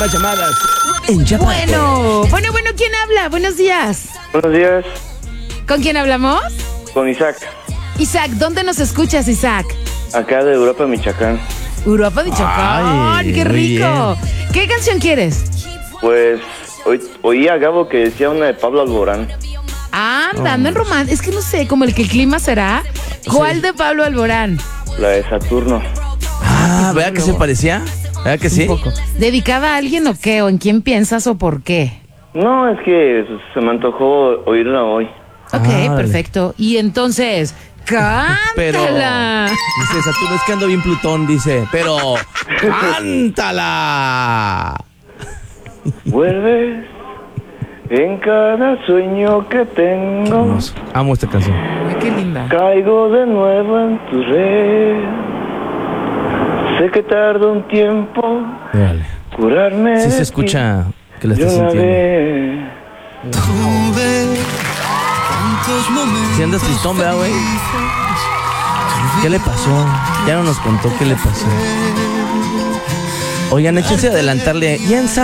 más llamadas en Ya Basta. Bueno, ¿quién habla? Buenos días. Buenos días, ¿Con quién hablamos? con Isaac, Isaac, ¿dónde nos escuchas, Isaac? acá de Europa, Michoacán. Europa, Michoacán. Ay, ¡Qué muy rico! ¿Qué canción quieres? Pues oí a Gabo que decía una de Pablo Alborán. Anda en romance. Es que no sé, como el que el clima será. ¿Cuál de Pablo Alborán? La de Saturno. ¿Verdad que se parecía? ¿Verdad que sí? Un poco. ¿Dedicada a alguien o qué? ¿O en quién piensas o por qué? No, es que se me antojó oírla hoy. Ok, Órale. perfecto. Y entonces, Pero cántala. dice Saturno, es que ando bien Plutón, dice, pero cántala. Vuelves en cada sueño que tengo. Hermoso. Amo esta canción. Ay, qué linda. Caigo de nuevo en tu red. Sé que tarda un tiempo Órale. curarme. Sí de se ti escucha que la de estás una sintiendo. vez. Si andas tristón, ¿verdad, güey? ¿Qué le pasó? Ya no nos contó qué le pasó. Oigan, échense a adelantarle. Ya en